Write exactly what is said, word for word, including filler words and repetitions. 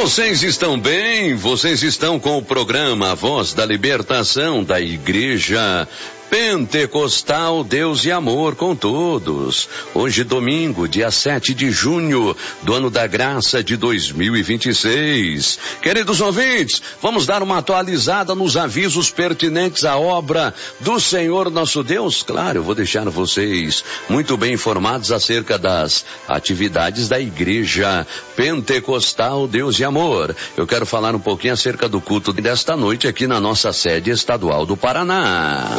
Vocês estão bem? Vocês estão com o programa A Voz da Libertação da Igreja Pentecostal Deus e Amor com Todos. Hoje domingo, dia sete de junho do ano da graça de dois mil e vinte e seis. Queridos ouvintes, vamos dar uma atualizada nos avisos pertinentes à obra do Senhor nosso Deus. Claro, eu vou deixar vocês muito bem informados acerca das atividades da Igreja Pentecostal Deus e Amor. Eu quero falar um pouquinho acerca do culto desta noite aqui na nossa sede estadual do Paraná.